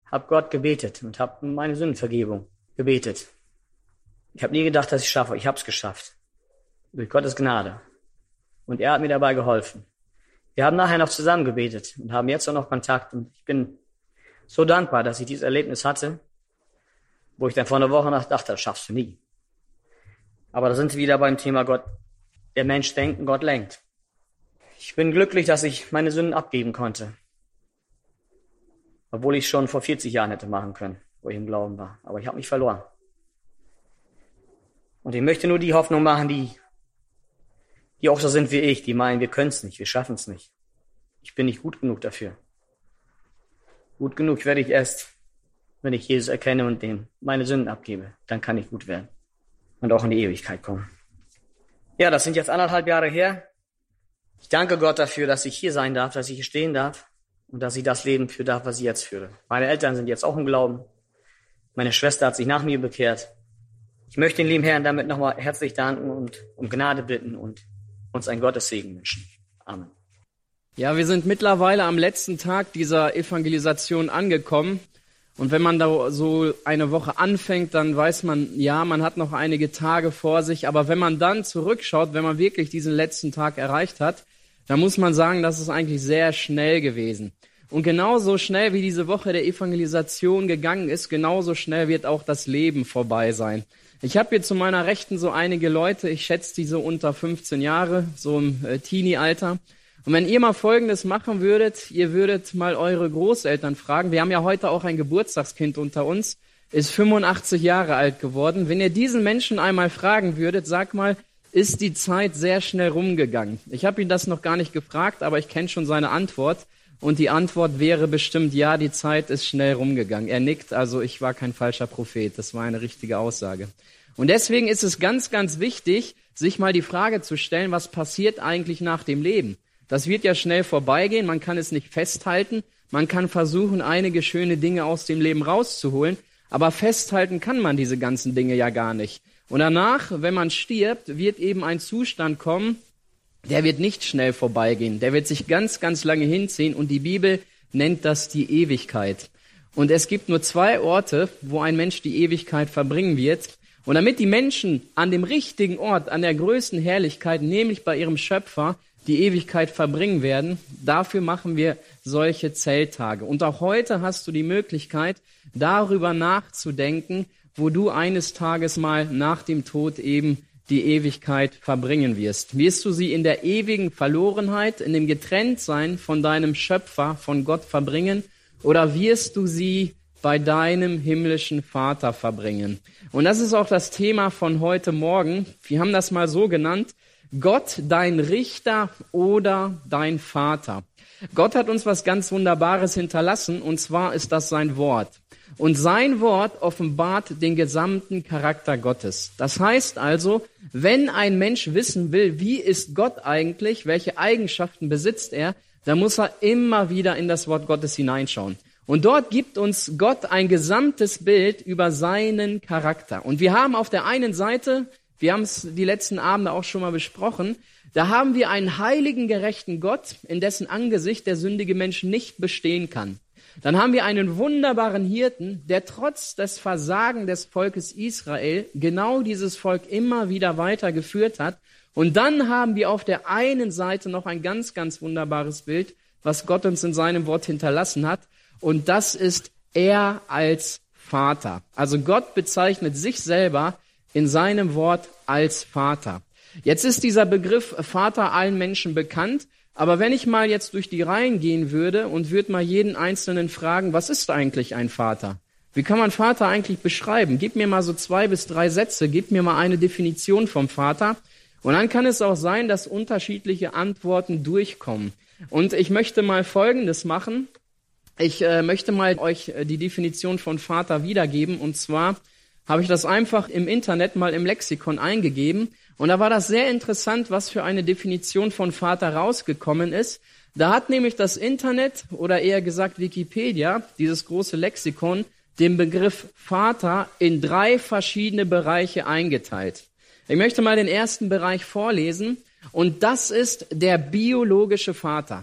habe Gott gebetet und habe um meine Sündenvergebung gebetet. Ich habe nie gedacht, dass ich es schaffe. Ich habe es geschafft. Durch Gottes Gnade. Und er hat mir dabei geholfen. Wir haben nachher noch zusammen gebetet und haben jetzt auch noch Kontakt. Und ich bin so dankbar, dass ich dieses Erlebnis hatte, wo ich dann vor einer Woche noch dachte, das schaffst du nie. Aber da sind wir wieder beim Thema Gott. Der Mensch denkt und Gott lenkt. Ich bin glücklich, dass ich meine Sünden abgeben konnte. Obwohl ich schon vor 40 Jahren hätte machen können, wo ich im Glauben war. Aber ich habe mich verloren. Und ich möchte nur die Hoffnung machen, die auch so sind wie ich, die meinen, wir können es nicht, wir schaffen es nicht. Ich bin nicht gut genug dafür. Gut genug werde ich erst, wenn ich Jesus erkenne und dem meine Sünden abgebe. Dann kann ich gut werden und auch in die Ewigkeit kommen. Ja, das sind jetzt 1,5 Jahre her. Ich danke Gott dafür, dass ich hier sein darf, dass ich hier stehen darf und dass ich das Leben führen darf, was ich jetzt führe. Meine Eltern sind jetzt auch im Glauben. Meine Schwester hat sich nach mir bekehrt. Ich möchte den lieben Herrn damit nochmal herzlich danken und um Gnade bitten und uns einen Gottessegen wünschen. Amen. Ja, wir sind mittlerweile am letzten Tag dieser Evangelisation angekommen. Und wenn man da so eine Woche anfängt, dann weiß man, ja, man hat noch einige Tage vor sich. Aber wenn man dann zurückschaut, wenn man wirklich diesen letzten Tag erreicht hat, dann muss man sagen, das ist eigentlich sehr schnell gewesen. Und genauso schnell wie diese Woche der Evangelisation gegangen ist, genauso schnell wird auch das Leben vorbei sein. Ich habe hier zu meiner Rechten so einige Leute, ich schätze die so unter 15 Jahre, so im Teenie-Alter. Und wenn ihr mal Folgendes machen würdet, ihr würdet mal eure Großeltern fragen, wir haben ja heute auch ein Geburtstagskind unter uns, ist 85 Jahre alt geworden. Wenn ihr diesen Menschen einmal fragen würdet, sag mal, ist die Zeit sehr schnell rumgegangen? Ich habe ihn das noch gar nicht gefragt, aber ich kenne schon seine Antwort. Und die Antwort wäre bestimmt, ja, die Zeit ist schnell rumgegangen. Er nickt, also ich war kein falscher Prophet. Das war eine richtige Aussage. Und deswegen ist es ganz, ganz wichtig, sich mal die Frage zu stellen, was passiert eigentlich nach dem Leben? Das wird ja schnell vorbeigehen, man kann es nicht festhalten. Man kann versuchen, einige schöne Dinge aus dem Leben rauszuholen. Aber festhalten kann man diese ganzen Dinge ja gar nicht. Und danach, wenn man stirbt, wird eben ein Zustand kommen, der wird nicht schnell vorbeigehen. Der wird sich ganz, ganz lange hinziehen und die Bibel nennt das die Ewigkeit. Und es gibt nur 2 Orte, wo ein Mensch die Ewigkeit verbringen wird. Und damit die Menschen an dem richtigen Ort, an der größten Herrlichkeit, nämlich bei ihrem Schöpfer, die Ewigkeit verbringen werden, dafür machen wir solche Zelttage. Und auch heute hast du die Möglichkeit, darüber nachzudenken, wo du eines Tages mal nach dem Tod eben die Ewigkeit verbringen wirst. Wirst du sie in der ewigen Verlorenheit, in dem Getrenntsein von deinem Schöpfer, von Gott verbringen, oder wirst du sie bei deinem himmlischen Vater verbringen? Und das ist auch das Thema von heute Morgen. Wir haben das mal so genannt: Gott, dein Richter oder dein Vater. Gott hat uns was ganz Wunderbares hinterlassen, und zwar ist das sein Wort. Und sein Wort offenbart den gesamten Charakter Gottes. Das heißt also, wenn ein Mensch wissen will, wie ist Gott eigentlich, welche Eigenschaften besitzt er, dann muss er immer wieder in das Wort Gottes hineinschauen. Und dort gibt uns Gott ein gesamtes Bild über seinen Charakter. Und wir haben auf der einen Seite, wir haben es die letzten Abende auch schon mal besprochen, da haben wir einen heiligen, gerechten Gott, in dessen Angesicht der sündige Mensch nicht bestehen kann. Dann haben wir einen wunderbaren Hirten, der trotz des Versagen des Volkes Israel genau dieses Volk immer wieder weitergeführt hat. Und dann haben wir auf der einen Seite noch ein ganz, ganz wunderbares Bild, was Gott uns in seinem Wort hinterlassen hat. Und das ist er als Vater. Also Gott bezeichnet sich selber in seinem Wort als Vater. Jetzt ist dieser Begriff Vater allen Menschen bekannt. Aber wenn ich mal jetzt durch die Reihen gehen würde und würde mal jeden Einzelnen fragen, was ist eigentlich ein Vater? Wie kann man Vater eigentlich beschreiben? Gib mir mal so 2 bis 3 Sätze, gib mir mal eine Definition vom Vater. Und dann kann es auch sein, dass unterschiedliche Antworten durchkommen. Und ich möchte mal Folgendes machen. Ich möchte mal euch die Definition von Vater wiedergeben. Und zwar habe ich das einfach im Internet mal im Lexikon eingegeben. Und da war das sehr interessant, was für eine Definition von Vater rausgekommen ist. Da hat nämlich das Internet, oder eher gesagt Wikipedia, dieses große Lexikon, den Begriff Vater in 3 verschiedene Bereiche eingeteilt. Ich möchte mal den ersten Bereich vorlesen. Und das ist der biologische Vater.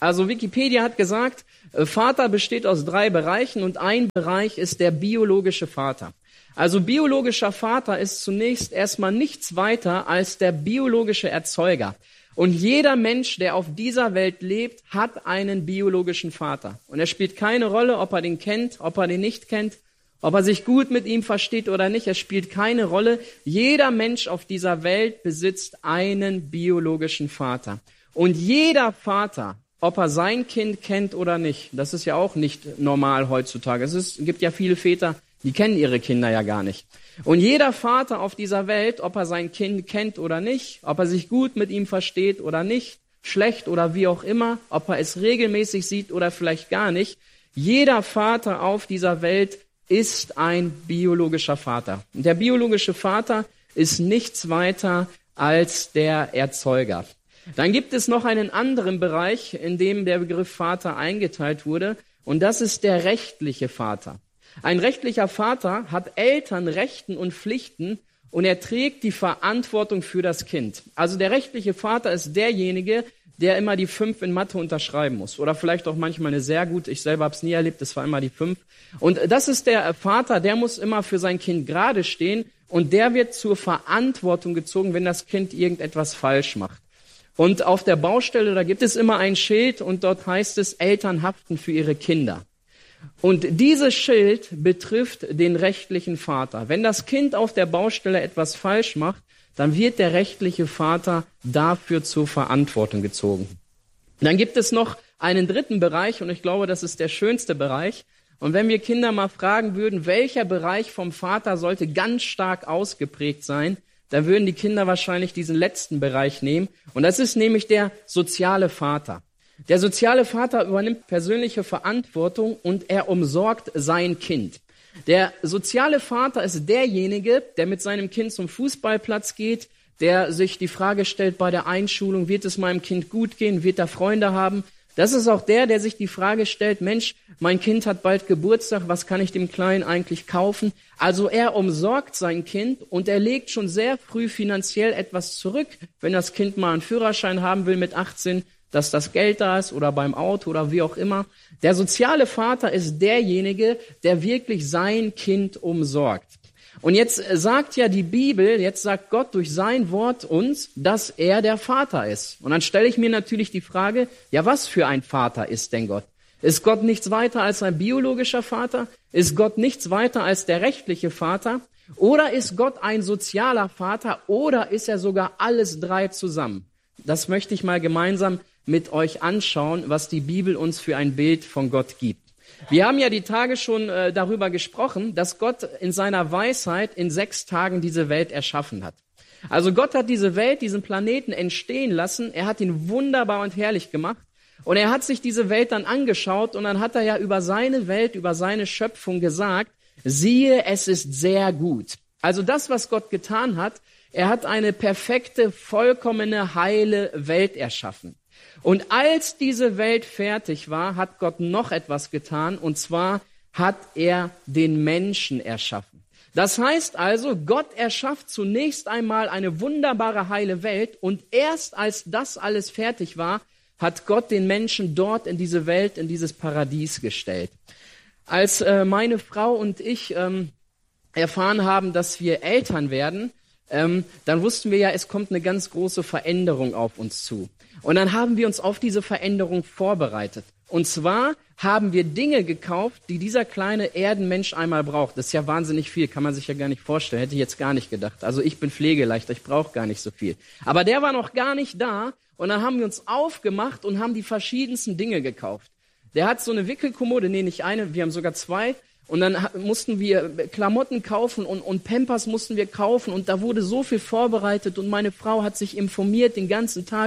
Also Wikipedia hat gesagt, Vater besteht aus 3 Bereichen und ein Bereich ist der biologische Vater. Also biologischer Vater ist zunächst erstmal nichts weiter als der biologische Erzeuger. Und jeder Mensch, der auf dieser Welt lebt, hat einen biologischen Vater. Und es spielt keine Rolle, ob er den kennt, ob er den nicht kennt, ob er sich gut mit ihm versteht oder nicht. Es spielt keine Rolle. Jeder Mensch auf dieser Welt besitzt einen biologischen Vater. Und jeder Vater, ob er sein Kind kennt oder nicht, das ist ja auch nicht normal heutzutage. Es gibt ja viele Väter, die kennen ihre Kinder ja gar nicht. Und jeder Vater auf dieser Welt, ob er sein Kind kennt oder nicht, ob er sich gut mit ihm versteht oder nicht, schlecht oder wie auch immer, ob er es regelmäßig sieht oder vielleicht gar nicht, jeder Vater auf dieser Welt ist ein biologischer Vater. Und der biologische Vater ist nichts weiter als der Erzeuger. Dann gibt es noch einen anderen Bereich, in dem der Begriff Vater eingeteilt wurde, und das ist der rechtliche Vater. Ein rechtlicher Vater hat Eltern, Rechten und Pflichten und er trägt die Verantwortung für das Kind. Also der rechtliche Vater ist derjenige, der immer die 5 in Mathe unterschreiben muss. Oder vielleicht auch manchmal eine sehr gute. Ich selber habe es nie erlebt, das war immer die 5. Und das ist der Vater, der muss immer für sein Kind gerade stehen und der wird zur Verantwortung gezogen, wenn das Kind irgendetwas falsch macht. Und auf der Baustelle, da gibt es immer ein Schild und dort heißt es, Eltern haften für ihre Kinder. Und dieses Schild betrifft den rechtlichen Vater. Wenn das Kind auf der Baustelle etwas falsch macht, dann wird der rechtliche Vater dafür zur Verantwortung gezogen. Dann gibt es noch einen dritten Bereich und ich glaube, das ist der schönste Bereich. Und wenn wir Kinder mal fragen würden, welcher Bereich vom Vater sollte ganz stark ausgeprägt sein, dann würden die Kinder wahrscheinlich diesen letzten Bereich nehmen. Und das ist nämlich der soziale Vater. Der soziale Vater übernimmt persönliche Verantwortung und er umsorgt sein Kind. Der soziale Vater ist derjenige, der mit seinem Kind zum Fußballplatz geht, der sich die Frage stellt bei der Einschulung, wird es meinem Kind gut gehen, wird er Freunde haben? Das ist auch der sich die Frage stellt, Mensch, mein Kind hat bald Geburtstag, was kann ich dem Kleinen eigentlich kaufen? Also er umsorgt sein Kind und er legt schon sehr früh finanziell etwas zurück, wenn das Kind mal einen Führerschein haben will mit 18, dass das Geld da ist oder beim Auto oder wie auch immer. Der soziale Vater ist derjenige, der wirklich sein Kind umsorgt. Und jetzt sagt ja die Bibel, jetzt sagt Gott durch sein Wort uns, dass er der Vater ist. Und dann stelle ich mir natürlich die Frage, ja, was für ein Vater ist denn Gott? Ist Gott nichts weiter als ein biologischer Vater? Ist Gott nichts weiter als der rechtliche Vater? Oder ist Gott ein sozialer Vater? Oder ist er sogar alles 3 zusammen? Das möchte ich mal gemeinsam mit euch anschauen, was die Bibel uns für ein Bild von Gott gibt. Wir haben ja die Tage schon darüber gesprochen, dass Gott in seiner Weisheit in 6 Tagen diese Welt erschaffen hat. Also Gott hat diese Welt, diesen Planeten entstehen lassen. Er hat ihn wunderbar und herrlich gemacht. Und er hat sich diese Welt dann angeschaut und dann hat er ja über seine Welt, über seine Schöpfung gesagt, siehe, es ist sehr gut. Also das, was Gott getan hat, er hat eine perfekte, vollkommene, heile Welt erschaffen. Und als diese Welt fertig war, hat Gott noch etwas getan, und zwar hat er den Menschen erschaffen. Das heißt also, Gott erschafft zunächst einmal eine wunderbare, heile Welt, und erst als das alles fertig war, hat Gott den Menschen dort in diese Welt, in dieses Paradies gestellt. Als meine Frau und ich erfahren haben, dass wir Eltern werden, dann wussten wir ja, es kommt eine ganz große Veränderung auf uns zu. Und dann haben wir uns auf diese Veränderung vorbereitet. Und zwar haben wir Dinge gekauft, die dieser kleine Erdenmensch einmal braucht. Das ist ja wahnsinnig viel, kann man sich ja gar nicht vorstellen, hätte ich jetzt gar nicht gedacht. Also ich bin pflegeleichter, ich brauche gar nicht so viel. Aber der war noch gar nicht da und dann haben wir uns aufgemacht und haben die verschiedensten Dinge gekauft. Der hat so eine Wickelkommode, nee, nicht eine, wir haben sogar 2. Und dann mussten wir Klamotten kaufen und Pampers mussten wir kaufen und da wurde so viel vorbereitet und meine Frau hat sich informiert den ganzen Tag,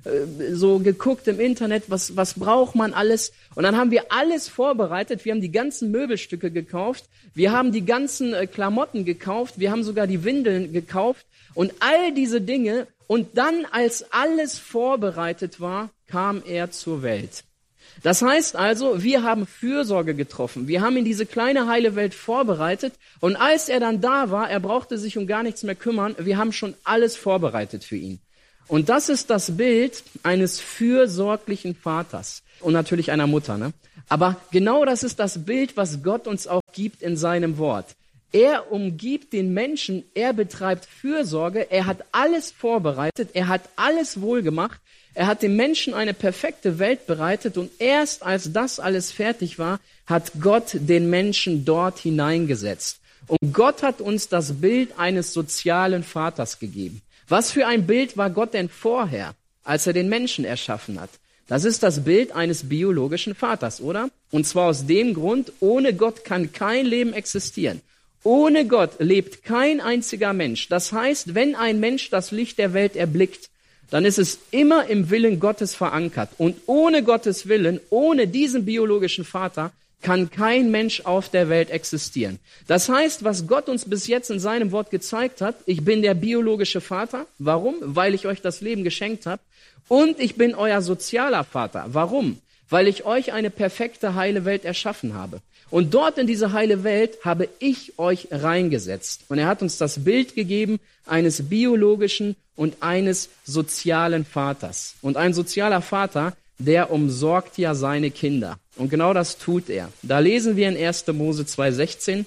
so geguckt im Internet, was braucht man alles. Und dann haben wir alles vorbereitet, wir haben die ganzen Möbelstücke gekauft, wir haben die ganzen Klamotten gekauft, wir haben sogar die Windeln gekauft und all diese Dinge. Und dann, als alles vorbereitet war, kam er zur Welt. Das heißt also, wir haben Fürsorge getroffen. Wir haben ihn diese kleine heile Welt vorbereitet. Und als er dann da war, er brauchte sich um gar nichts mehr kümmern. Wir haben schon alles vorbereitet für ihn. Und das ist das Bild eines fürsorglichen Vaters und natürlich einer Mutter, ne? Aber genau das ist das Bild, was Gott uns auch gibt in seinem Wort. Er umgibt den Menschen, er betreibt Fürsorge, er hat alles vorbereitet, er hat alles wohlgemacht, er hat dem Menschen eine perfekte Welt bereitet und erst als das alles fertig war, hat Gott den Menschen dort hineingesetzt. Und Gott hat uns das Bild eines sozialen Vaters gegeben. Was für ein Bild war Gott denn vorher, als er den Menschen erschaffen hat? Das ist das Bild eines biologischen Vaters, oder? Und zwar aus dem Grund, ohne Gott kann kein Leben existieren. Ohne Gott lebt kein einziger Mensch. Das heißt, wenn ein Mensch das Licht der Welt erblickt, dann ist es immer im Willen Gottes verankert. Und ohne Gottes Willen, ohne diesen biologischen Vater, kann kein Mensch auf der Welt existieren. Das heißt, was Gott uns bis jetzt in seinem Wort gezeigt hat, ich bin der biologische Vater. Warum? Weil ich euch das Leben geschenkt habe. Und ich bin euer sozialer Vater. Warum? Weil ich euch eine perfekte, heile Welt erschaffen habe. Und dort in diese heile Welt habe ich euch reingesetzt. Und er hat uns das Bild gegeben eines biologischen und eines sozialen Vaters. Und ein sozialer Vater, der umsorgt ja seine Kinder. Und genau das tut er. Da lesen wir in 1. Mose 2,16.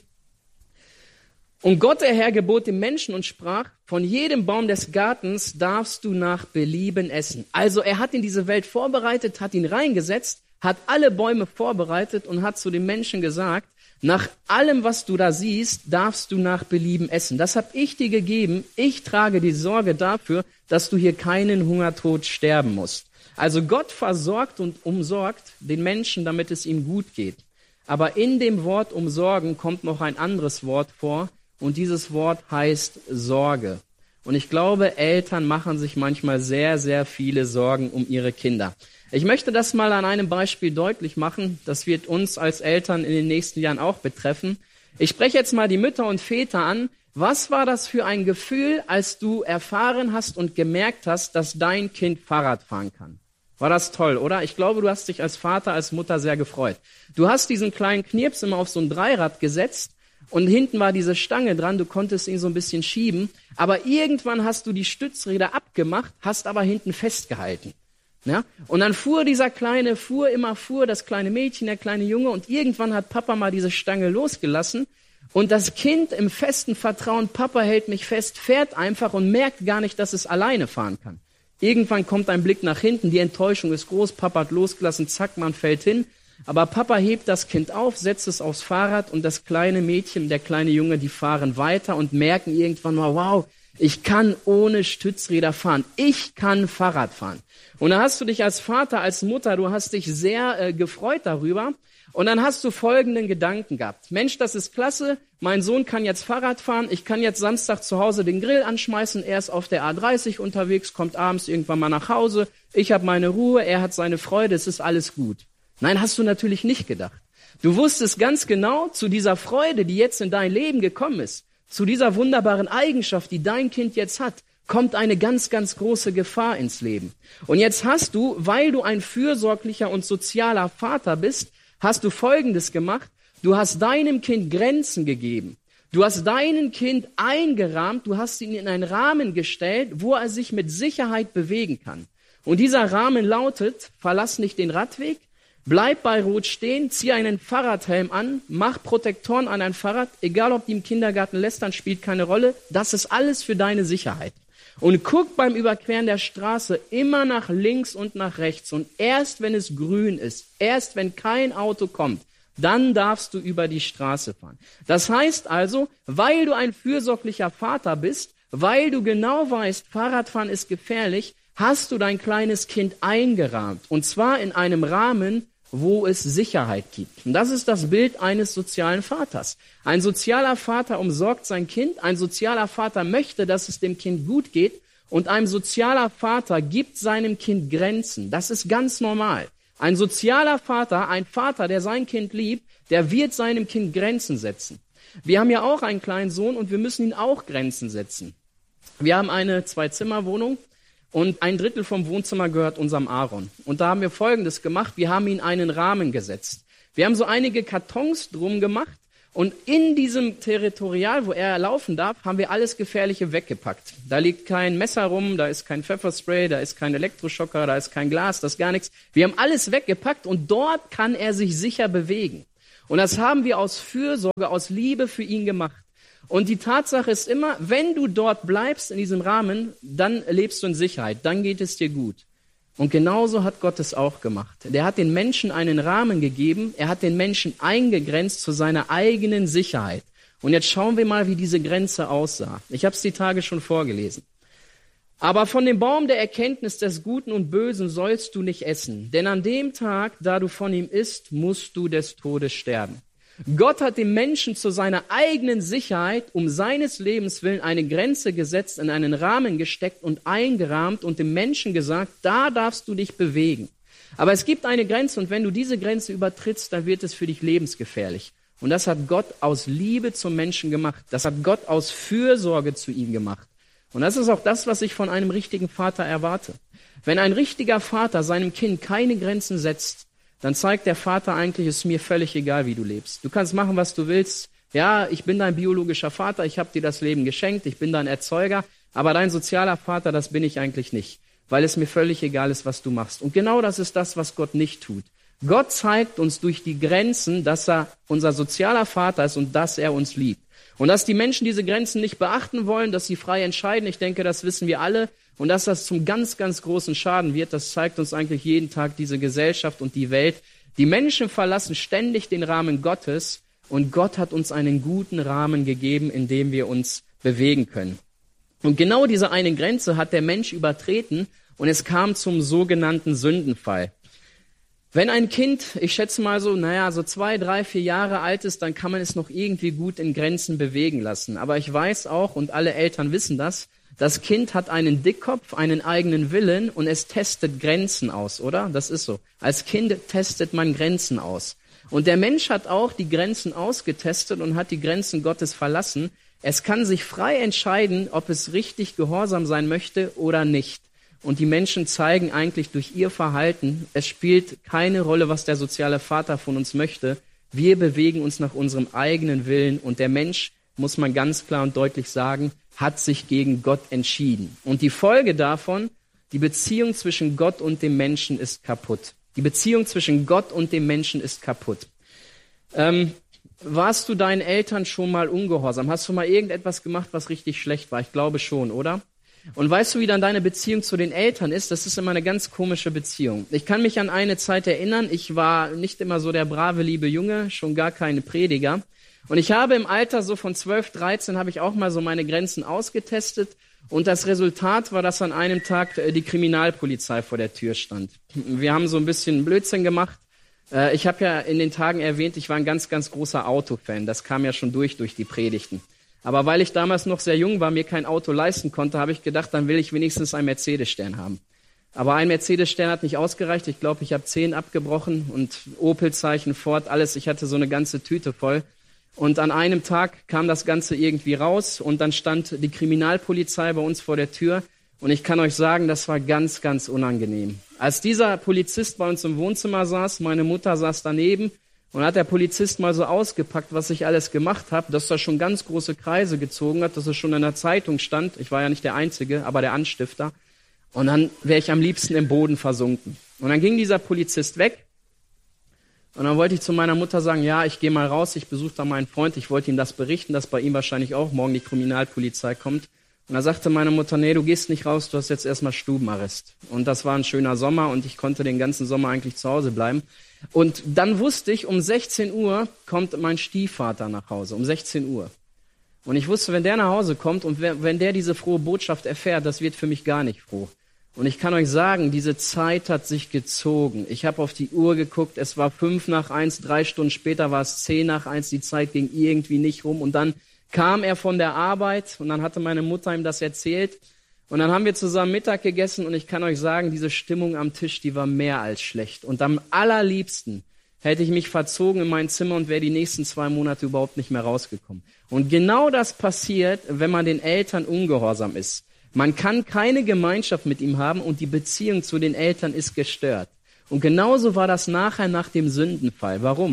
Und Gott, der Herr, gebot dem Menschen und sprach, von jedem Baum des Gartens darfst du nach Belieben essen. Also er hat in diese Welt vorbereitet, hat ihn reingesetzt, hat alle Bäume vorbereitet und hat zu dem Menschen gesagt, nach allem, was du da siehst, darfst du nach Belieben essen. Das habe ich dir gegeben. Ich trage die Sorge dafür, dass du hier keinen Hungertod sterben musst. Also Gott versorgt und umsorgt den Menschen, damit es ihm gut geht. Aber in dem Wort umsorgen kommt noch ein anderes Wort vor und dieses Wort heißt Sorge. Und ich glaube, Eltern machen sich manchmal sehr, sehr viele Sorgen um ihre Kinder. Ich möchte das mal an einem Beispiel deutlich machen. Das wird uns als Eltern in den nächsten Jahren auch betreffen. Ich spreche jetzt mal die Mütter und Väter an. Was war das für ein Gefühl, als du erfahren hast und gemerkt hast, dass dein Kind Fahrrad fahren kann? War das toll, oder? Ich glaube, du hast dich als Vater, als Mutter sehr gefreut. Du hast diesen kleinen Knirps immer auf so ein Dreirad gesetzt und hinten war diese Stange dran, du konntest ihn so ein bisschen schieben, aber irgendwann hast du die Stützräder abgemacht, hast aber hinten festgehalten. Ja? Und dann fuhr das kleine Mädchen, der kleine Junge und irgendwann hat Papa mal diese Stange losgelassen und das Kind im festen Vertrauen, Papa hält mich fest, fährt einfach und merkt gar nicht, dass es alleine fahren kann. Irgendwann kommt ein Blick nach hinten, die Enttäuschung ist groß, Papa hat losgelassen, zack, man fällt hin. Aber Papa hebt das Kind auf, setzt es aufs Fahrrad und das kleine Mädchen, der kleine Junge, die fahren weiter und merken irgendwann mal, wow, ich kann ohne Stützräder fahren, ich kann Fahrrad fahren. Und da hast du dich als Vater, als Mutter, du hast dich sehr gefreut darüber. Und dann hast du folgenden Gedanken gehabt. Mensch, das ist klasse, mein Sohn kann jetzt Fahrrad fahren, ich kann jetzt Samstag zu Hause den Grill anschmeißen, er ist auf der A30 unterwegs, kommt abends irgendwann mal nach Hause, ich habe meine Ruhe, er hat seine Freude, es ist alles gut. Nein, hast du natürlich nicht gedacht. Du wusstest ganz genau, zu dieser Freude, die jetzt in dein Leben gekommen ist, zu dieser wunderbaren Eigenschaft, die dein Kind jetzt hat, kommt eine ganz, ganz große Gefahr ins Leben. Und jetzt hast du, weil du ein fürsorglicher und sozialer Vater bist, hast du Folgendes gemacht. Du hast deinem Kind Grenzen gegeben. Du hast dein Kind eingerahmt, du hast ihn in einen Rahmen gestellt, wo er sich mit Sicherheit bewegen kann. Und dieser Rahmen lautet, verlass nicht den Radweg, bleib bei Rot stehen, zieh einen Fahrradhelm an, mach Protektoren an dein Fahrrad, egal ob die im Kindergarten lästern, spielt keine Rolle, das ist alles für deine Sicherheit. Und guck beim Überqueren der Straße immer nach links und nach rechts. Und erst wenn es grün ist, erst wenn kein Auto kommt, dann darfst du über die Straße fahren. Das heißt also, weil du ein fürsorglicher Vater bist, weil du genau weißt, Fahrradfahren ist gefährlich, hast du dein kleines Kind eingerahmt. Und zwar in einem Rahmen, wo es Sicherheit gibt. Und das ist das Bild eines sozialen Vaters. Ein sozialer Vater umsorgt sein Kind, ein sozialer Vater möchte, dass es dem Kind gut geht und ein sozialer Vater gibt seinem Kind Grenzen. Das ist ganz normal. Ein sozialer Vater, ein Vater, der sein Kind liebt, der wird seinem Kind Grenzen setzen. Wir haben ja auch einen kleinen Sohn und wir müssen ihn auch Grenzen setzen. Wir haben eine 2-Zimmer-Wohnung. Und 1/3 vom Wohnzimmer gehört unserem Aaron. Und da haben wir Folgendes gemacht. Wir haben ihn einen Rahmen gesetzt. Wir haben so einige Kartons drum gemacht Und in diesem Territorial, wo er laufen darf, haben wir alles Gefährliche weggepackt. Da liegt kein Messer rum, da ist kein Pfefferspray, da ist kein Elektroschocker, da ist kein Glas, das ist gar nichts. Wir haben alles weggepackt und dort kann er sich sicher bewegen. Und das haben wir aus Fürsorge, aus Liebe für ihn gemacht. Und die Tatsache ist immer, wenn du dort bleibst in diesem Rahmen, dann lebst du in Sicherheit, dann geht es dir gut. Und genauso hat Gott es auch gemacht. Der hat den Menschen einen Rahmen gegeben, er hat den Menschen eingegrenzt zu seiner eigenen Sicherheit. Und jetzt schauen wir mal, wie diese Grenze aussah. Ich habe es die Tage schon vorgelesen. Aber von dem Baum der Erkenntnis des Guten und Bösen sollst du nicht essen, denn an dem Tag, da du von ihm isst, musst du des Todes sterben. Gott hat dem Menschen zu seiner eigenen Sicherheit um seines Lebens willen eine Grenze gesetzt, in einen Rahmen gesteckt und eingerahmt und dem Menschen gesagt, da darfst du dich bewegen. Aber es gibt eine Grenze und wenn du diese Grenze übertrittst, dann wird es für dich lebensgefährlich. Und das hat Gott aus Liebe zum Menschen gemacht. Das hat Gott aus Fürsorge zu ihm gemacht. Und das ist auch das, was ich von einem richtigen Vater erwarte. Wenn ein richtiger Vater seinem Kind keine Grenzen setzt, dann zeigt der Vater eigentlich, es ist mir völlig egal, wie du lebst. Du kannst machen, was du willst. Ja, ich bin dein biologischer Vater, ich habe dir das Leben geschenkt, ich bin dein Erzeuger, aber dein sozialer Vater, das bin ich eigentlich nicht, weil es mir völlig egal ist, was du machst. Und genau das ist das, was Gott nicht tut. Gott zeigt uns durch die Grenzen, dass er unser sozialer Vater ist und dass er uns liebt. Und dass die Menschen diese Grenzen nicht beachten wollen, dass sie frei entscheiden, ich denke, das wissen wir alle. Und dass das zum ganz, ganz großen Schaden wird, das zeigt uns eigentlich jeden Tag diese Gesellschaft und die Welt. Die Menschen verlassen ständig den Rahmen Gottes und Gott hat uns einen guten Rahmen gegeben, in dem wir uns bewegen können. Und genau diese eine Grenze hat der Mensch übertreten und es kam zum sogenannten Sündenfall. Wenn ein Kind, ich schätze mal so 2, 3, 4 Jahre alt ist, dann kann man es noch irgendwie gut in Grenzen bewegen lassen. Aber ich weiß auch, und alle Eltern wissen das Kind hat einen Dickkopf, einen eigenen Willen und es testet Grenzen aus, oder? Das ist so. Als Kind testet man Grenzen aus. Und der Mensch hat auch die Grenzen ausgetestet und hat die Grenzen Gottes verlassen. Es kann sich frei entscheiden, ob es richtig gehorsam sein möchte oder nicht. Und die Menschen zeigen eigentlich durch ihr Verhalten, es spielt keine Rolle, was der soziale Vater von uns möchte. Wir bewegen uns nach unserem eigenen Willen und der Mensch, muss man ganz klar und deutlich sagen, hat sich gegen Gott entschieden. Und die Folge davon, die Beziehung zwischen Gott und dem Menschen ist kaputt. Die Beziehung zwischen Gott und dem Menschen ist kaputt. Warst du deinen Eltern schon mal ungehorsam? Hast du mal irgendetwas gemacht, was richtig schlecht war? Ich glaube schon, oder? Und weißt du, wie dann deine Beziehung zu den Eltern ist? Das ist immer eine ganz komische Beziehung. Ich kann mich an eine Zeit erinnern, ich war nicht immer so der brave, liebe Junge, schon gar keine Prediger. Und ich habe im Alter so von 12, 13 habe ich auch mal so meine Grenzen ausgetestet. Und das Resultat war, dass an einem Tag die Kriminalpolizei vor der Tür stand. Wir haben so ein bisschen Blödsinn gemacht. Ich habe ja in den Tagen erwähnt, ich war ein ganz, ganz großer Autofan. Das kam ja schon durch die Predigten. Aber weil ich damals noch sehr jung war, mir kein Auto leisten konnte, habe ich gedacht, dann will ich wenigstens einen Mercedes-Stern haben. Aber ein Mercedes-Stern hat nicht ausgereicht. Ich glaube, ich habe 10 abgebrochen und Opel-Zeichen, Ford, alles. Ich hatte so eine ganze Tüte voll. Und an einem Tag kam das Ganze irgendwie raus und dann stand die Kriminalpolizei bei uns vor der Tür. Und ich kann euch sagen, das war ganz, ganz unangenehm. Als dieser Polizist bei uns im Wohnzimmer saß, meine Mutter saß daneben und hat der Polizist mal so ausgepackt, was ich alles gemacht habe, dass er schon ganz große Kreise gezogen hat, dass es schon in der Zeitung stand. Ich war ja nicht der Einzige, aber der Anstifter. Und dann wäre ich am liebsten im Boden versunken. Und dann ging dieser Polizist weg. Und dann wollte ich zu meiner Mutter sagen, ja, ich gehe mal raus, ich besuche da meinen Freund, ich wollte ihm das berichten, dass bei ihm wahrscheinlich auch morgen die Kriminalpolizei kommt. Und da sagte meine Mutter, nee, du gehst nicht raus, du hast jetzt erstmal Stubenarrest. Und das war ein schöner Sommer und ich konnte den ganzen Sommer eigentlich zu Hause bleiben. Und dann wusste ich, um 16 Uhr kommt mein Stiefvater nach Hause, um 16 Uhr. Und ich wusste, wenn der nach Hause kommt und wenn der diese frohe Botschaft erfährt, das wird für mich gar nicht froh. Und ich kann euch sagen, diese Zeit hat sich gezogen. Ich habe auf die Uhr geguckt, es war 5:01, 3 Stunden später war es 10:01, die Zeit ging irgendwie nicht rum. Und dann kam er von der Arbeit und dann hatte meine Mutter ihm das erzählt. Und dann haben wir zusammen Mittag gegessen und ich kann euch sagen, diese Stimmung am Tisch, die war mehr als schlecht. Und am allerliebsten hätte ich mich verzogen in mein Zimmer und wäre die nächsten 2 Monate überhaupt nicht mehr rausgekommen. Und genau das passiert, wenn man den Eltern ungehorsam ist. Man kann keine Gemeinschaft mit ihm haben und die Beziehung zu den Eltern ist gestört. Und genauso war das nachher nach dem Sündenfall. Warum?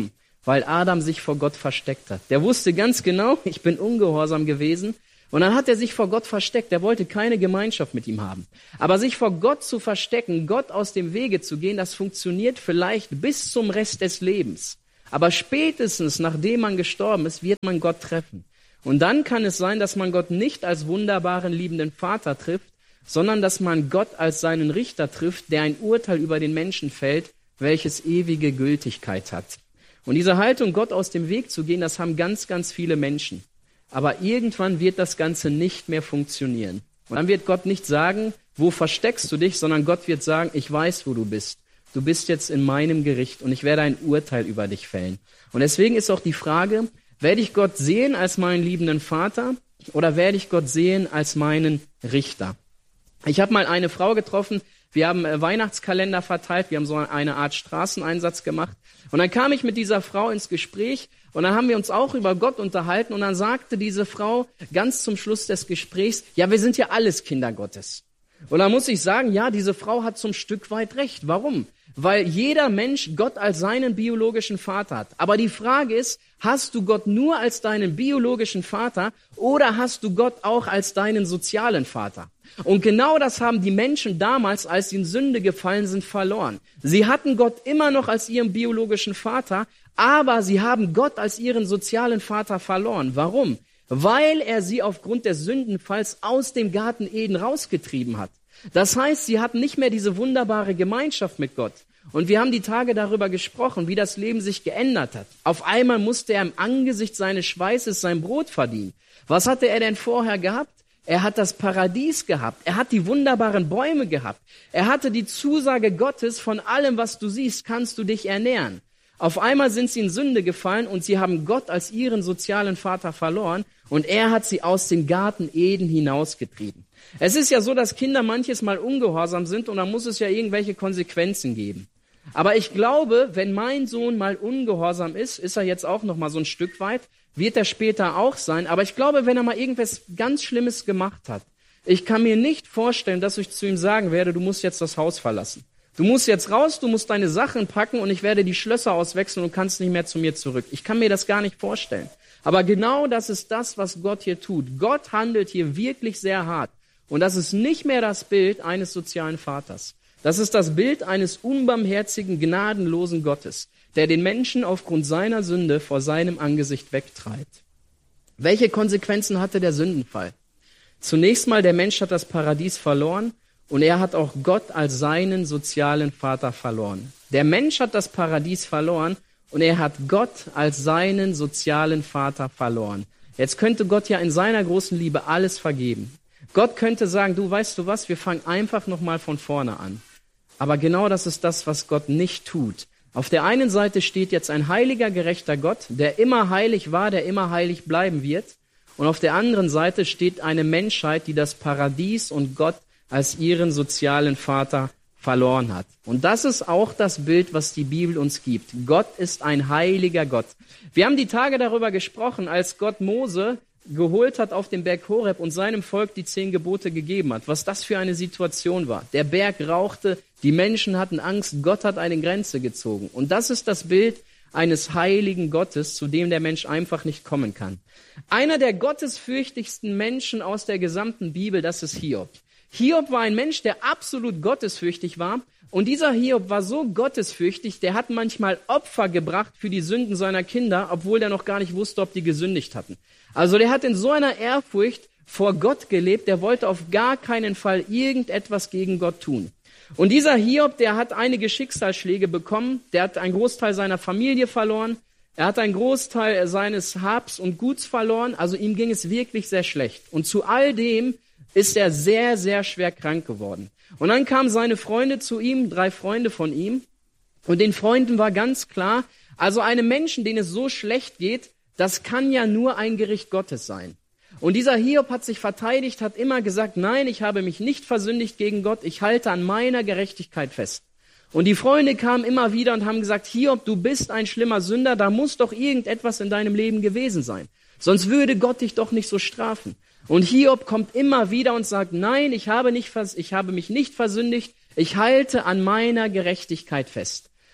weil Adam sich vor Gott versteckt hat. Der wusste ganz genau, ich bin ungehorsam gewesen. Und dann hat er sich vor Gott versteckt. Er wollte keine Gemeinschaft mit ihm haben. Aber sich vor Gott zu verstecken, Gott aus dem Wege zu gehen, das funktioniert vielleicht bis zum Rest des Lebens. Aber spätestens, nachdem man gestorben ist, wird man Gott treffen. Und dann kann es sein, dass man Gott nicht als wunderbaren, liebenden Vater trifft, sondern dass man Gott als seinen Richter trifft, der ein Urteil über den Menschen fällt, welches ewige Gültigkeit hat. Und diese Haltung, Gott aus dem Weg zu gehen, das haben ganz, ganz viele Menschen. Aber irgendwann wird das Ganze nicht mehr funktionieren. Und dann wird Gott nicht sagen, wo versteckst du dich, sondern Gott wird sagen, ich weiß, wo du bist. Du bist jetzt in meinem Gericht und ich werde ein Urteil über dich fällen. Und deswegen ist auch die Frage, werde ich Gott sehen als meinen liebenden Vater oder werde ich Gott sehen als meinen Richter? Ich habe mal eine Frau getroffen, wir haben Weihnachtskalender verteilt, wir haben so eine Art Straßeneinsatz gemacht. Und dann kam ich mit dieser Frau ins Gespräch und dann haben wir uns auch über Gott unterhalten und dann sagte diese Frau ganz zum Schluss des Gesprächs, ja, wir sind ja alles Kinder Gottes. Und dann muss ich sagen, ja, diese Frau hat zum Stück weit recht. Warum? Weil jeder Mensch Gott als seinen biologischen Vater hat. Aber die Frage ist, hast du Gott nur als deinen biologischen Vater oder hast du Gott auch als deinen sozialen Vater? Und genau das haben die Menschen damals, als sie in Sünde gefallen sind, verloren. Sie hatten Gott immer noch als ihren biologischen Vater, aber sie haben Gott als ihren sozialen Vater verloren. Warum? Weil er sie aufgrund des Sündenfalls aus dem Garten Eden rausgetrieben hat. Das heißt, sie hatten nicht mehr diese wunderbare Gemeinschaft mit Gott. Und wir haben die Tage darüber gesprochen, wie das Leben sich geändert hat. Auf einmal musste er im Angesicht seines Schweißes sein Brot verdienen. Was hatte er denn vorher gehabt? Er hat das Paradies gehabt. Er hat die wunderbaren Bäume gehabt. Er hatte die Zusage Gottes, von allem, was du siehst, kannst du dich ernähren. Auf einmal sind sie in Sünde gefallen und sie haben Gott als ihren sozialen Vater verloren und er hat sie aus dem Garten Eden hinausgetrieben. Es ist ja so, dass Kinder manches Mal ungehorsam sind und dann muss es ja irgendwelche Konsequenzen geben. Aber ich glaube, wenn mein Sohn mal ungehorsam ist er jetzt auch noch mal so ein Stück weit, wird er später auch sein. Aber ich glaube, wenn er mal irgendwas ganz Schlimmes gemacht hat, ich kann mir nicht vorstellen, dass ich zu ihm sagen werde, du musst jetzt das Haus verlassen. Du musst jetzt raus, du musst deine Sachen packen und ich werde die Schlösser auswechseln und kannst nicht mehr zu mir zurück. Ich kann mir das gar nicht vorstellen. Aber genau das ist das, was Gott hier tut. Gott handelt hier wirklich sehr hart. Und das ist nicht mehr das Bild eines sozialen Vaters. Das ist das Bild eines unbarmherzigen, gnadenlosen Gottes, der den Menschen aufgrund seiner Sünde vor seinem Angesicht wegtreibt. Welche Konsequenzen hatte der Sündenfall? Zunächst mal, der Mensch hat das Paradies verloren und er hat auch Gott als seinen sozialen Vater verloren. Der Mensch hat das Paradies verloren und er hat Gott als seinen sozialen Vater verloren. Jetzt könnte Gott ja in seiner großen Liebe alles vergeben. Gott könnte sagen, du weißt du was, wir fangen einfach nochmal von vorne an. Aber genau das ist das, was Gott nicht tut. Auf der einen Seite steht jetzt ein heiliger, gerechter Gott, der immer heilig war, der immer heilig bleiben wird. Und auf der anderen Seite steht eine Menschheit, die das Paradies und Gott als ihren sozialen Vater verloren hat. Und das ist auch das Bild, was die Bibel uns gibt. Gott ist ein heiliger Gott. Wir haben die Tage darüber gesprochen, als Gott Mose geholt hat auf dem Berg Horeb und seinem Volk die 10 Gebote gegeben hat, was das für eine Situation war. Der Berg rauchte, die Menschen hatten Angst, Gott hat eine Grenze gezogen. Und das ist das Bild eines heiligen Gottes, zu dem der Mensch einfach nicht kommen kann. Einer der gottesfürchtigsten Menschen aus der gesamten Bibel, das ist Hiob. Hiob war ein Mensch, der absolut gottesfürchtig war. Und dieser Hiob war so gottesfürchtig, der hat manchmal Opfer gebracht für die Sünden seiner Kinder, obwohl der noch gar nicht wusste, ob die gesündigt hatten. Also der hat in so einer Ehrfurcht vor Gott gelebt, der wollte auf gar keinen Fall irgendetwas gegen Gott tun. Und dieser Hiob, der hat einige Schicksalsschläge bekommen, der hat einen Großteil seiner Familie verloren, er hat einen Großteil seines Habs und Guts verloren, also ihm ging es wirklich sehr schlecht. Und zu all dem ist er sehr, sehr schwer krank geworden. Und dann kamen seine Freunde zu ihm, 3 Freunde von ihm, und den Freunden war ganz klar, also einem Menschen, denen es so schlecht geht, das kann ja nur ein Gericht Gottes sein. Und dieser Hiob hat sich verteidigt, hat immer gesagt, nein, ich habe mich nicht versündigt gegen Gott, ich halte an meiner Gerechtigkeit fest. Und die Freunde kamen immer wieder und haben gesagt, Hiob, du bist ein schlimmer Sünder, da muss doch irgendetwas in deinem Leben gewesen sein. Sonst würde Gott dich doch nicht so strafen. Und Hiob kommt immer wieder und sagt, nein, ich habe mich nicht versündigt, ich halte an meiner Gerechtigkeit fest.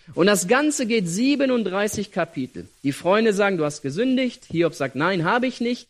Und das Ganze geht 37 Kapitel. Die Freunde sagen, du hast gesündigt. Hiob sagt, nein, habe ich nicht.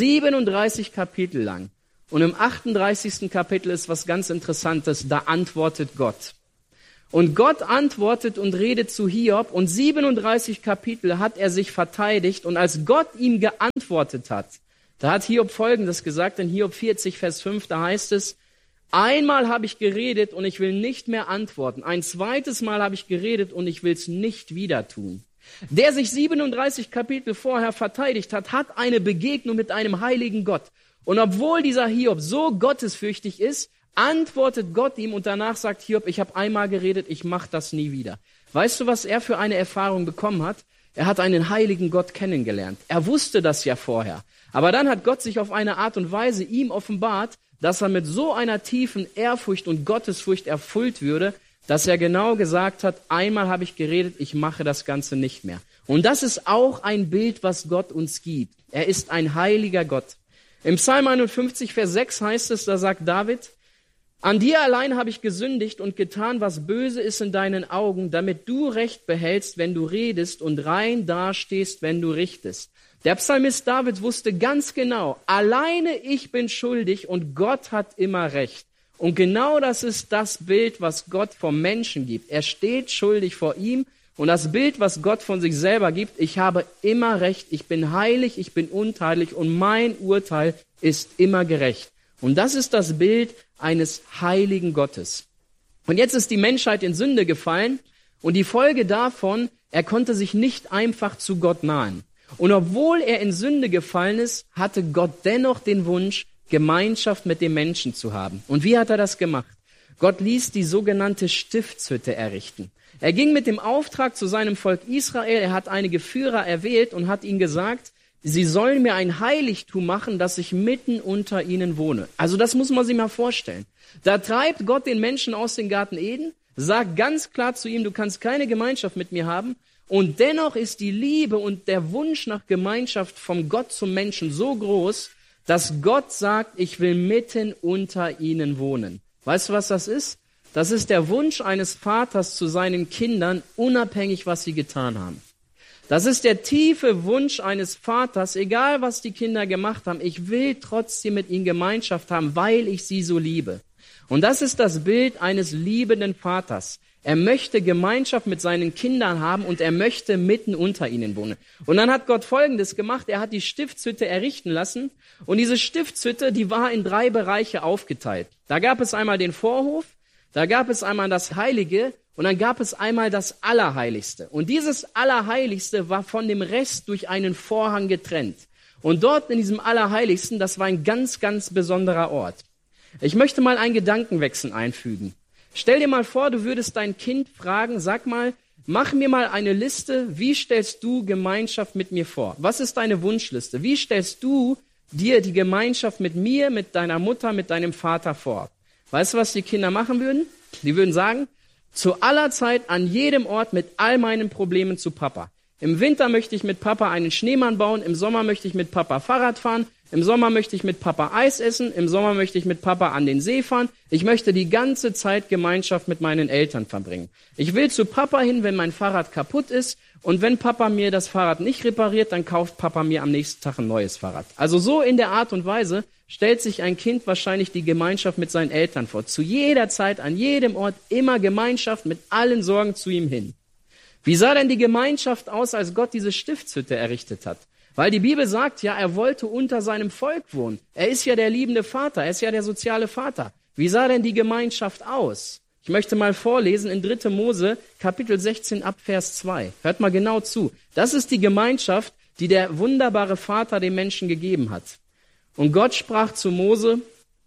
37 Kapitel lang. Und im 38. Kapitel ist was ganz Interessantes. Da antwortet Gott. Und Gott antwortet und redet zu Hiob. Und 37 Kapitel hat er sich verteidigt. Und als Gott ihm geantwortet hat, da hat Hiob Folgendes gesagt. In Hiob 40, Vers 5, da heißt es, einmal habe ich geredet und ich will nicht mehr antworten. Ein zweites Mal habe ich geredet und ich will es nicht wieder tun. Der sich 37 Kapitel vorher verteidigt hat, hat eine Begegnung mit einem heiligen Gott. Und obwohl dieser Hiob so gottesfürchtig ist, antwortet Gott ihm und danach sagt Hiob, ich habe einmal geredet, ich mache das nie wieder. Weißt du, was er für eine Erfahrung bekommen hat? Er hat einen heiligen Gott kennengelernt. Er wusste das ja vorher. Aber dann hat Gott sich auf eine Art und Weise ihm offenbart, dass er mit so einer tiefen Ehrfurcht und Gottesfurcht erfüllt würde, dass er genau gesagt hat, einmal habe ich geredet, ich mache das Ganze nicht mehr. Und das ist auch ein Bild, was Gott uns gibt. Er ist ein heiliger Gott. Im Psalm 51, Vers 6 heißt es, da sagt David, an dir allein habe ich gesündigt und getan, was böse ist in deinen Augen, damit du Recht behältst, wenn du redest und rein dastehst, wenn du richtest. Der Psalmist David wusste ganz genau, alleine ich bin schuldig und Gott hat immer Recht. Und genau das ist das Bild, was Gott vom Menschen gibt. Er steht schuldig vor ihm und das Bild, was Gott von sich selber gibt, ich habe immer Recht, ich bin heilig, ich bin untadelig und mein Urteil ist immer gerecht. Und das ist das Bild eines heiligen Gottes. Und jetzt ist die Menschheit in Sünde gefallen und die Folge davon, er konnte sich nicht einfach zu Gott nahen. Und obwohl er in Sünde gefallen ist, hatte Gott dennoch den Wunsch, Gemeinschaft mit dem Menschen zu haben. Und wie hat er das gemacht? Gott ließ die sogenannte Stiftshütte errichten. Er ging mit dem Auftrag zu seinem Volk Israel, er hat einige Führer erwählt und hat ihnen gesagt, sie sollen mir ein Heiligtum machen, dass ich mitten unter ihnen wohne. Also das muss man sich mal vorstellen. Da treibt Gott den Menschen aus dem Garten Eden, sagt ganz klar zu ihm, du kannst keine Gemeinschaft mit mir haben. Und dennoch ist die Liebe und der Wunsch nach Gemeinschaft vom Gott zum Menschen so groß, dass Gott sagt, ich will mitten unter ihnen wohnen. Weißt du, was das ist? Das ist der Wunsch eines Vaters zu seinen Kindern, unabhängig, was sie getan haben. Das ist der tiefe Wunsch eines Vaters, egal was die Kinder gemacht haben, ich will trotzdem mit ihnen Gemeinschaft haben, weil ich sie so liebe. Und das ist das Bild eines liebenden Vaters. Er möchte Gemeinschaft mit seinen Kindern haben und er möchte mitten unter ihnen wohnen. Und dann hat Gott Folgendes gemacht, er hat die Stiftshütte errichten lassen und diese Stiftshütte, die war in 3 Bereiche aufgeteilt. Da gab es einmal den Vorhof, da gab es einmal das Heilige und dann gab es einmal das Allerheiligste. Und dieses Allerheiligste war von dem Rest durch einen Vorhang getrennt. Und dort in diesem Allerheiligsten, das war ein ganz, ganz besonderer Ort. Ich möchte mal einen Gedankenwechsel einfügen. Stell dir mal vor, du würdest dein Kind fragen, sag mal, mach mir mal eine Liste, wie stellst du Gemeinschaft mit mir vor? Was ist deine Wunschliste? Wie stellst du dir die Gemeinschaft mit mir, mit deiner Mutter, mit deinem Vater vor? Weißt du, was die Kinder machen würden? Die würden sagen, zu aller Zeit, an jedem Ort, mit all meinen Problemen zu Papa. Im Winter möchte ich mit Papa einen Schneemann bauen, im Sommer möchte ich mit Papa Fahrrad fahren, im Sommer möchte ich mit Papa Eis essen, im Sommer möchte ich mit Papa an den See fahren. Ich möchte die ganze Zeit Gemeinschaft mit meinen Eltern verbringen. Ich will zu Papa hin, wenn mein Fahrrad kaputt ist und wenn Papa mir das Fahrrad nicht repariert, dann kauft Papa mir am nächsten Tag ein neues Fahrrad. Also so in der Art und Weise stellt sich ein Kind wahrscheinlich die Gemeinschaft mit seinen Eltern vor. Zu jeder Zeit, an jedem Ort, immer Gemeinschaft mit allen Sorgen zu ihm hin. Wie sah denn die Gemeinschaft aus, als Gott diese Stiftshütte errichtet hat? Weil die Bibel sagt ja, er wollte unter seinem Volk wohnen. Er ist ja der liebende Vater, er ist ja der soziale Vater. Wie sah denn die Gemeinschaft aus? Ich möchte mal vorlesen in 3. Mose, Kapitel 16 ab Vers 2. Hört mal genau zu. Das ist die Gemeinschaft, die der wunderbare Vater dem Menschen gegeben hat. Und Gott sprach zu Mose,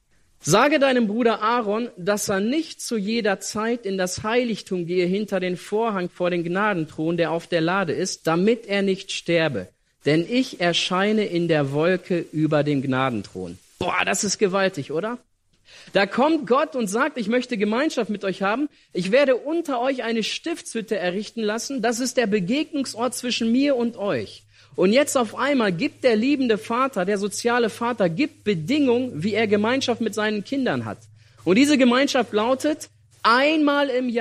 sage deinem Bruder Aaron, dass er nicht zu jeder Zeit in das Heiligtum gehe hinter den Vorhang vor den Gnadenthron, der auf der Lade ist, damit er nicht sterbe. Denn ich erscheine in der Wolke über dem Gnadenthron. Boah, das ist gewaltig, oder? Da kommt Gott und sagt, ich möchte Gemeinschaft mit euch haben. Ich werde unter euch eine Stiftshütte errichten lassen. Das ist der Begegnungsort zwischen mir und euch. Und jetzt auf einmal gibt der liebende Vater, der soziale Vater, gibt Bedingungen, wie er Gemeinschaft mit seinen Kindern hat. Und diese Gemeinschaft lautet, einmal im Jahr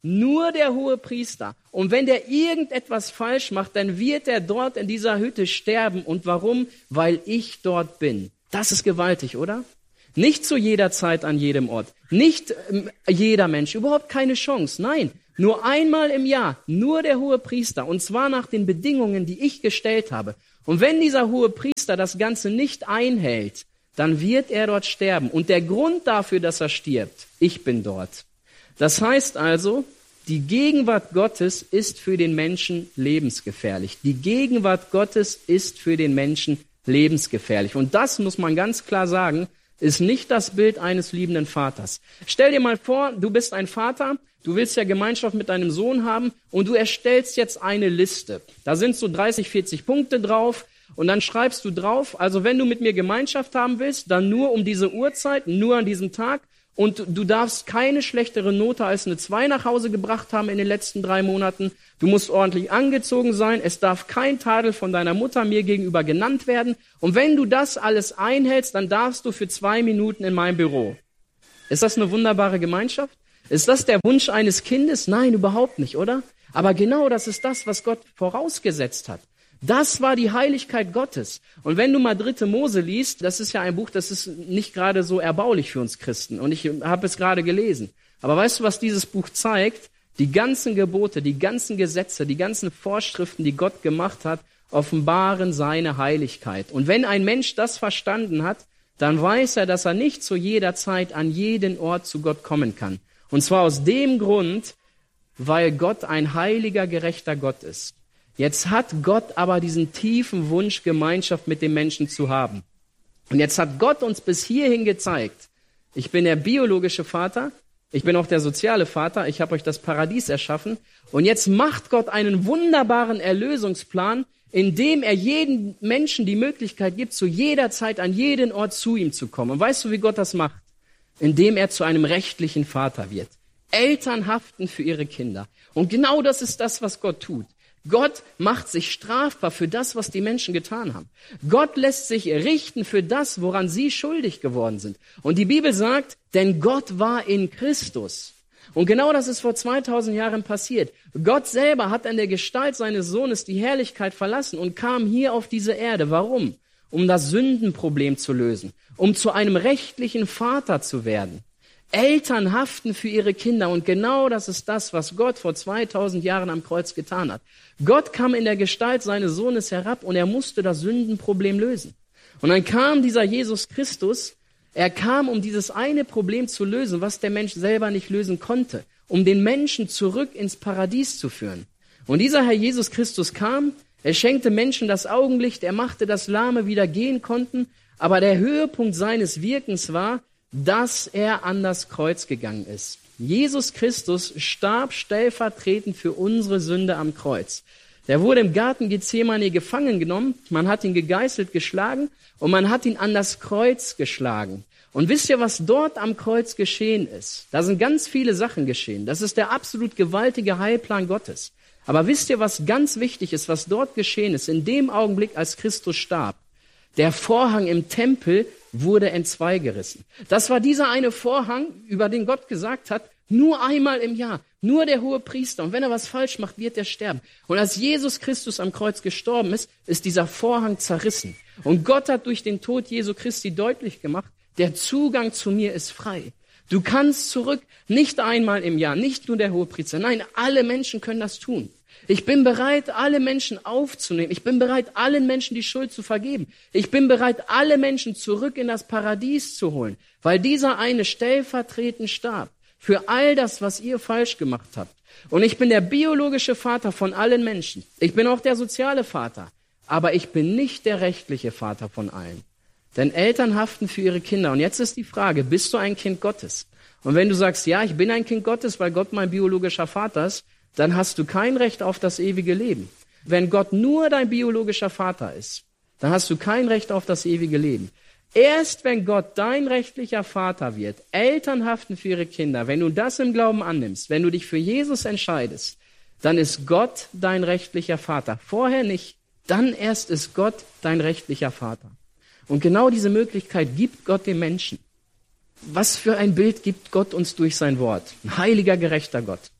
Nur der Hohepriester. Und wenn der irgendetwas falsch macht, dann wird er dort in dieser Hütte sterben. Und warum? Weil ich dort bin. Das ist gewaltig, oder? Nicht zu jeder Zeit an jedem Ort. Nicht jeder Mensch. Überhaupt keine Chance. Nein, nur einmal im Jahr. Nur der Hohepriester. Und zwar nach den Bedingungen, die ich gestellt habe. Und wenn dieser Hohepriester das Ganze nicht einhält, dann wird er dort sterben. Und der Grund dafür, dass er stirbt, ich bin dort. Das heißt also, die Gegenwart Gottes ist für den Menschen lebensgefährlich. Die Gegenwart Gottes ist für den Menschen lebensgefährlich. Und das muss man ganz klar sagen, ist nicht das Bild eines liebenden Vaters. Stell dir mal vor, du bist ein Vater, du willst ja Gemeinschaft mit deinem Sohn haben und du erstellst jetzt eine Liste. Da sind so 30, 40 Punkte drauf und dann schreibst du drauf, also wenn du mit mir Gemeinschaft haben willst, dann nur um diese Uhrzeit, nur an diesem Tag. Und du darfst keine schlechtere Note als eine 2 nach Hause gebracht haben in den letzten 3 Monaten. Du musst ordentlich angezogen sein. Es darf kein Tadel von deiner Mutter mir gegenüber genannt werden. Und wenn du das alles einhältst, dann darfst du für 2 Minuten in mein Büro. Ist das eine wunderbare Gemeinschaft? Ist das der Wunsch eines Kindes? Nein, überhaupt nicht, oder? Aber genau das ist das, was Gott vorausgesetzt hat. Das war die Heiligkeit Gottes. Und wenn du mal 3. Mose liest, das ist ja ein Buch, das ist nicht gerade so erbaulich für uns Christen. Und ich habe es gerade gelesen. Aber weißt du, was dieses Buch zeigt? Die ganzen Gebote, die ganzen Gesetze, die ganzen Vorschriften, die Gott gemacht hat, offenbaren seine Heiligkeit. Und wenn ein Mensch das verstanden hat, dann weiß er, dass er nicht zu jeder Zeit an jeden Ort zu Gott kommen kann. Und zwar aus dem Grund, weil Gott ein heiliger, gerechter Gott ist. Jetzt hat Gott aber diesen tiefen Wunsch, Gemeinschaft mit dem Menschen zu haben. Und jetzt hat Gott uns bis hierhin gezeigt, ich bin der biologische Vater, ich bin auch der soziale Vater, ich habe euch das Paradies erschaffen. Und jetzt macht Gott einen wunderbaren Erlösungsplan, in dem er jedem Menschen die Möglichkeit gibt, zu jeder Zeit an jeden Ort zu ihm zu kommen. Und weißt du, wie Gott das macht? Indem er zu einem rechtlichen Vater wird. Eltern haften für ihre Kinder. Und genau das ist das, was Gott tut. Gott macht sich strafbar für das, was die Menschen getan haben. Gott lässt sich richten für das, woran sie schuldig geworden sind. Und die Bibel sagt, denn Gott war in Christus. Und genau das ist vor 2000 Jahren passiert. Gott selber hat in der Gestalt seines Sohnes die Herrlichkeit verlassen und kam hier auf diese Erde. Warum? Um das Sündenproblem zu lösen, um zu einem rechtlichen Vater zu werden. Eltern haften für ihre Kinder und genau das ist das, was Gott vor 2000 Jahren am Kreuz getan hat. Gott kam in der Gestalt seines Sohnes herab und er musste das Sündenproblem lösen. Und dann kam dieser Jesus Christus, er kam, um dieses eine Problem zu lösen, was der Mensch selber nicht lösen konnte, um den Menschen zurück ins Paradies zu führen. Und dieser Herr Jesus Christus kam, er schenkte Menschen das Augenlicht, er machte, dass Lahme wieder gehen konnten, aber der Höhepunkt seines Wirkens war, dass er an das Kreuz gegangen ist. Jesus Christus starb stellvertretend für unsere Sünde am Kreuz. Der wurde im Garten Gethsemane gefangen genommen, man hat ihn gegeißelt, geschlagen und man hat ihn an das Kreuz geschlagen. Und wisst ihr, was dort am Kreuz geschehen ist? Da sind ganz viele Sachen geschehen. Das ist der absolut gewaltige Heilplan Gottes. Aber wisst ihr, was ganz wichtig ist, was dort geschehen ist, in dem Augenblick, als Christus starb? Der Vorhang im Tempel wurde entzwei gerissen. Das war dieser eine Vorhang, über den Gott gesagt hat, nur einmal im Jahr, nur der Hohepriester. Und wenn er was falsch macht, wird er sterben. Und als Jesus Christus am Kreuz gestorben ist, ist dieser Vorhang zerrissen. Und Gott hat durch den Tod Jesu Christi deutlich gemacht, der Zugang zu mir ist frei. Du kannst zurück, nicht einmal im Jahr, nicht nur der Hohepriester. Nein, alle Menschen können das tun. Ich bin bereit, alle Menschen aufzunehmen. Ich bin bereit, allen Menschen die Schuld zu vergeben. Ich bin bereit, alle Menschen zurück in das Paradies zu holen, weil dieser eine stellvertretend starb für all das, was ihr falsch gemacht habt. Und ich bin der biologische Vater von allen Menschen. Ich bin auch der soziale Vater. Aber ich bin nicht der rechtliche Vater von allen. Denn Eltern haften für ihre Kinder. Und jetzt ist die Frage, bist du ein Kind Gottes? Und wenn du sagst, ja, ich bin ein Kind Gottes, weil Gott mein biologischer Vater ist, dann hast du kein Recht auf das ewige Leben. Wenn Gott nur dein biologischer Vater ist, dann hast du kein Recht auf das ewige Leben. Erst wenn Gott dein rechtlicher Vater wird, Eltern haften für ihre Kinder, wenn du das im Glauben annimmst, wenn du dich für Jesus entscheidest, dann ist Gott dein rechtlicher Vater. Vorher nicht, dann erst ist Gott dein rechtlicher Vater. Und genau diese Möglichkeit gibt Gott dem Menschen. Was für ein Bild gibt Gott uns durch sein Wort? Ein heiliger, gerechter Gott.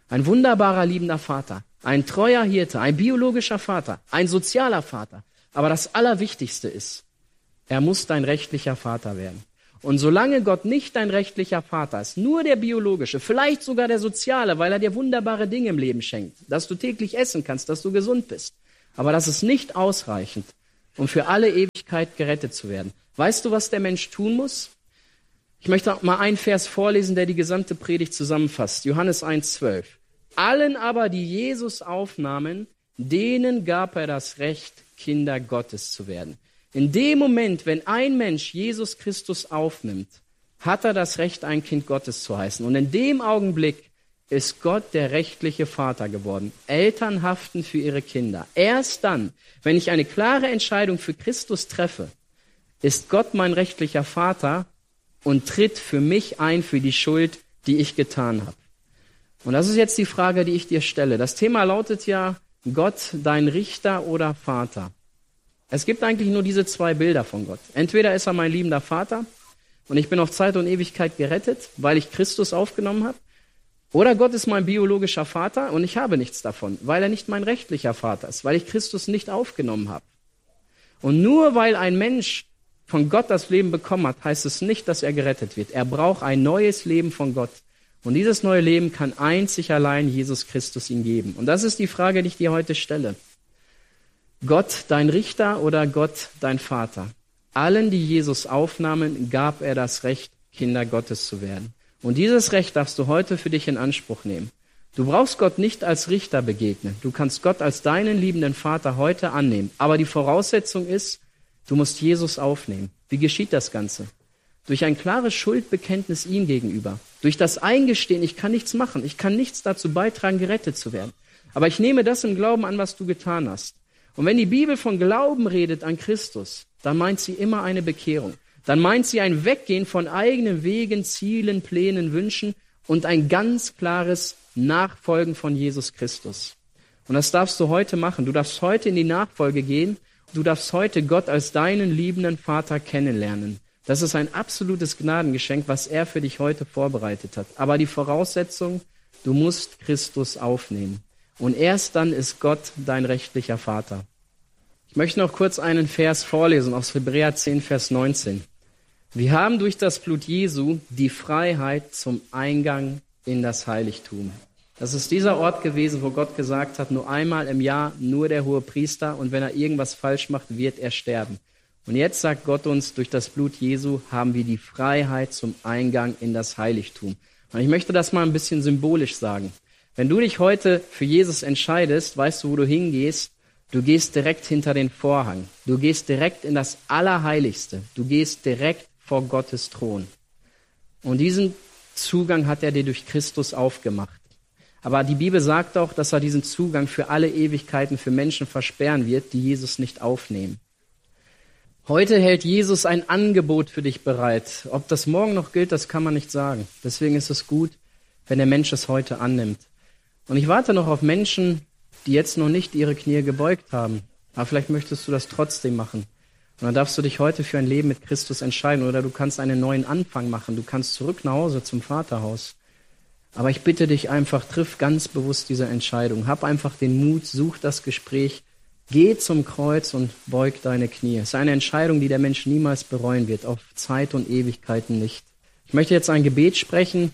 Ein wunderbarer, liebender Vater, ein treuer Hirte, ein biologischer Vater, ein sozialer Vater. Aber das Allerwichtigste ist, er muss dein rechtlicher Vater werden. Und solange Gott nicht dein rechtlicher Vater ist, nur der biologische, vielleicht sogar der soziale, weil er dir wunderbare Dinge im Leben schenkt, dass du täglich essen kannst, dass du gesund bist. Aber das ist nicht ausreichend, um für alle Ewigkeit gerettet zu werden. Weißt du, was der Mensch tun muss? Ich möchte mal einen Vers vorlesen, der die gesamte Predigt zusammenfasst. Johannes 1,12. Allen aber, die Jesus aufnahmen, denen gab er das Recht, Kinder Gottes zu werden. In dem Moment, wenn ein Mensch Jesus Christus aufnimmt, hat er das Recht, ein Kind Gottes zu heißen. Und in dem Augenblick ist Gott der rechtliche Vater geworden. Eltern haften für ihre Kinder. Erst dann, wenn ich eine klare Entscheidung für Christus treffe, ist Gott mein rechtlicher Vater und tritt für mich ein, für die Schuld, die ich getan habe. Und das ist jetzt die Frage, die ich dir stelle. Das Thema lautet ja, Gott, dein Richter oder Vater. Es gibt eigentlich nur diese zwei Bilder von Gott. Entweder ist er mein liebender Vater und ich bin auf Zeit und Ewigkeit gerettet, weil ich Christus aufgenommen habe. Oder Gott ist mein biologischer Vater und ich habe nichts davon, weil er nicht mein rechtlicher Vater ist, weil ich Christus nicht aufgenommen habe. Und nur weil ein Mensch von Gott das Leben bekommen hat, heißt es nicht, dass er gerettet wird. Er braucht ein neues Leben von Gott. Und dieses neue Leben kann einzig allein Jesus Christus ihm geben. Und das ist die Frage, die ich dir heute stelle. Gott dein Richter oder Gott dein Vater? Allen, die Jesus aufnahmen, gab er das Recht, Kinder Gottes zu werden. Und dieses Recht darfst du heute für dich in Anspruch nehmen. Du brauchst Gott nicht als Richter begegnen. Du kannst Gott als deinen liebenden Vater heute annehmen. Aber die Voraussetzung ist, du musst Jesus aufnehmen. Wie geschieht das Ganze? Durch ein klares Schuldbekenntnis ihm gegenüber. Durch das Eingestehen, ich kann nichts machen. Ich kann nichts dazu beitragen, gerettet zu werden. Aber ich nehme das im Glauben an, was du getan hast. Und wenn die Bibel von Glauben redet an Christus, dann meint sie immer eine Bekehrung. Dann meint sie ein Weggehen von eigenen Wegen, Zielen, Plänen, Wünschen und ein ganz klares Nachfolgen von Jesus Christus. Und das darfst du heute machen. Du darfst heute in die Nachfolge gehen. Du darfst heute Gott als deinen liebenden Vater kennenlernen. Das ist ein absolutes Gnadengeschenk, was er für dich heute vorbereitet hat. Aber die Voraussetzung, du musst Christus aufnehmen. Und erst dann ist Gott dein rechtlicher Vater. Ich möchte noch kurz einen Vers vorlesen aus Hebräer 10, Vers 19. Wir haben durch das Blut Jesu die Freiheit zum Eingang in das Heiligtum. Das ist dieser Ort gewesen, wo Gott gesagt hat, nur einmal im Jahr, nur der Hohepriester, und wenn er irgendwas falsch macht, wird er sterben. Und jetzt sagt Gott uns, durch das Blut Jesu haben wir die Freiheit zum Eingang in das Heiligtum. Und ich möchte das mal ein bisschen symbolisch sagen. Wenn du dich heute für Jesus entscheidest, weißt du, wo du hingehst? Du gehst direkt hinter den Vorhang. Du gehst direkt in das Allerheiligste. Du gehst direkt vor Gottes Thron. Und diesen Zugang hat er dir durch Christus aufgemacht. Aber die Bibel sagt auch, dass er diesen Zugang für alle Ewigkeiten für Menschen versperren wird, die Jesus nicht aufnehmen. Heute hält Jesus ein Angebot für dich bereit. Ob das morgen noch gilt, das kann man nicht sagen. Deswegen ist es gut, wenn der Mensch es heute annimmt. Und ich warte noch auf Menschen, die jetzt noch nicht ihre Knie gebeugt haben. Aber vielleicht möchtest du das trotzdem machen. Und dann darfst du dich heute für ein Leben mit Christus entscheiden. Oder du kannst einen neuen Anfang machen. Du kannst zurück nach Hause zum Vaterhaus. Aber ich bitte dich einfach, triff ganz bewusst diese Entscheidung. Hab einfach den Mut, such das Gespräch, geh zum Kreuz und beug deine Knie. Es ist eine Entscheidung, die der Mensch niemals bereuen wird, auf Zeit und Ewigkeiten nicht. Ich möchte jetzt ein Gebet sprechen.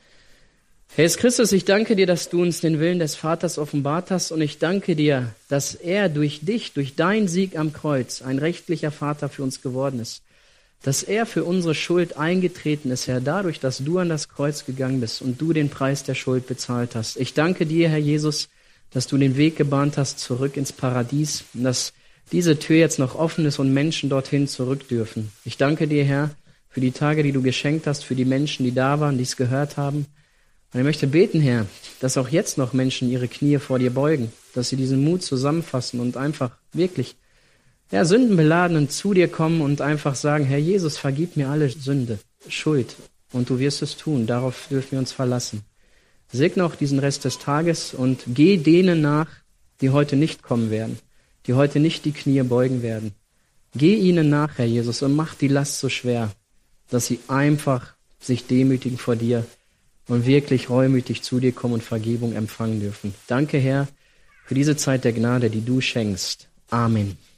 Herr Jesus Christus, ich danke dir, dass du uns den Willen des Vaters offenbart hast, und ich danke dir, dass er durch dich, durch deinen Sieg am Kreuz, ein rechtlicher Vater für uns geworden ist. Dass er für unsere Schuld eingetreten ist, Herr, dadurch, dass du an das Kreuz gegangen bist und du den Preis der Schuld bezahlt hast. Ich danke dir, Herr Jesus, dass du den Weg gebahnt hast zurück ins Paradies und dass diese Tür jetzt noch offen ist und Menschen dorthin zurück dürfen. Ich danke dir, Herr, für die Tage, die du geschenkt hast, für die Menschen, die da waren, die es gehört haben. Und ich möchte beten, Herr, dass auch jetzt noch Menschen ihre Knie vor dir beugen, dass sie diesen Mut zusammenfassen und einfach wirklich Sündenbeladenen zu dir kommen und einfach sagen, Herr Jesus, vergib mir alle Sünde, Schuld, und du wirst es tun. Darauf dürfen wir uns verlassen. Segne auch diesen Rest des Tages und geh denen nach, die heute nicht kommen werden, die heute nicht die Knie beugen werden. Geh ihnen nach, Herr Jesus, und mach die Last so schwer, dass sie einfach sich demütigen vor dir und wirklich reumütig zu dir kommen und Vergebung empfangen dürfen. Danke, Herr, für diese Zeit der Gnade, die du schenkst. Amen.